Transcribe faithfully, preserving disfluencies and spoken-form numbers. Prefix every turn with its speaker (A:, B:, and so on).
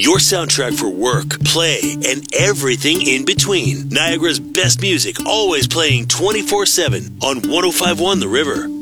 A: your soundtrack for work, play, and everything in between. Niagara's best music, always playing twenty-four seven on one oh five point one The River.